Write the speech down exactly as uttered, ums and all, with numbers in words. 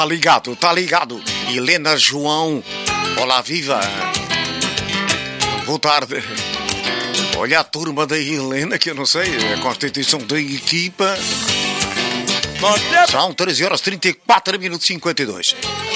Tá ligado, tá ligado. Helena João. Olá, viva. Boa tarde. Olha a turma da Helena, que eu não sei, a constituição da equipa. São treze horas trinta e quatro minutos e cinquenta e dois.